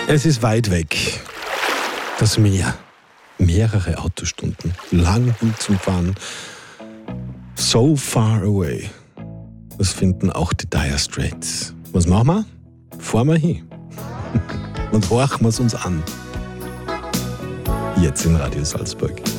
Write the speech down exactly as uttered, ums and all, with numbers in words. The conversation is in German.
Es ist weit weg. Das Meer. Mehrere Autostunden. Lang hin zum Fahren. So far away. Das finden auch die Dire Straits. Was machen wir? Fahren wir hin. Und horchen wir es uns an. Jetzt in Radio Salzburg.